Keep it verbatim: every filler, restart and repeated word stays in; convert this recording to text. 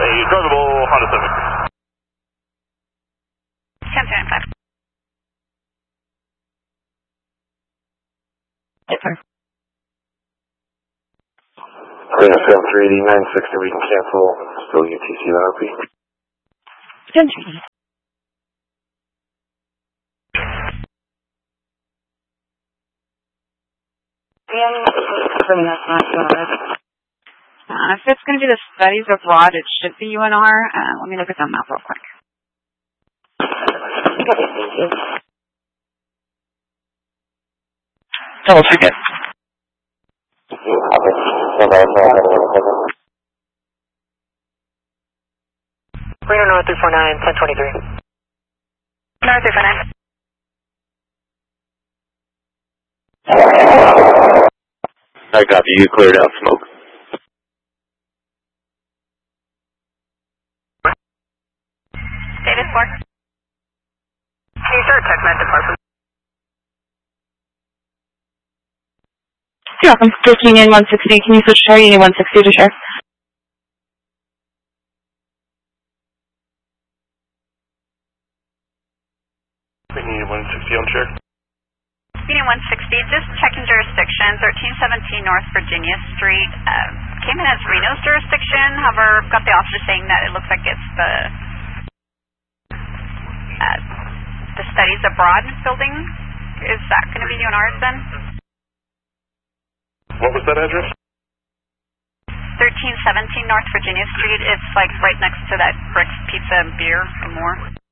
a drivable Honda Civic. ten two nine five. Yes, sir. Clean F M three eighty-nine sixty, we can cancel. Still U T C that O P. ten three. Uh, if it's going to be the studies abroad, it should be U N R. Uh, let me look at the map real quick. Double check it. Reno North three four nine, ten twenty-three. North three four nine. I copy. You cleared out smoke. Davis four. Can you start TechMed department? You're welcome. Just Union one sixty. Can you switch share? Union one sixty to share. Union one sixty on share. Union one sixty, just checking jurisdiction, thirteen seventeen North Virginia Street. Uh, came in as Reno's jurisdiction, however, got the officer saying that it looks like it's the uh, the Studies Abroad building. Is that going to be U N R's then? What was that address? thirteen seventeen North Virginia Street. It's like right next to that Rick's Pizza and Beer and More.